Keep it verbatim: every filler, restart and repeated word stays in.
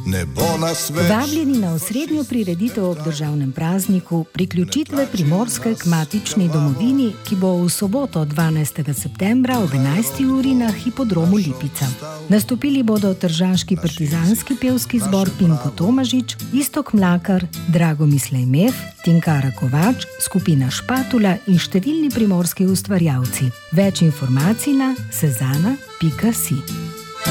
ne bo nas več. Vabljeni na osrednjo prireditev ob državnem prazniku priključitve Primorske k matični domovini, ki bo v soboto dvanajstega septembra ob enajsti uri na hipodromu Lipica. Nastopili bodo tržaški partizanski pevski zbor Pinko Tomažič, Iztok Mlakar, Drago Mislejmev, Tinkara Kovač, skupina Špatula in številni primorski ustvarjalci. Več informacij na sezana pika si.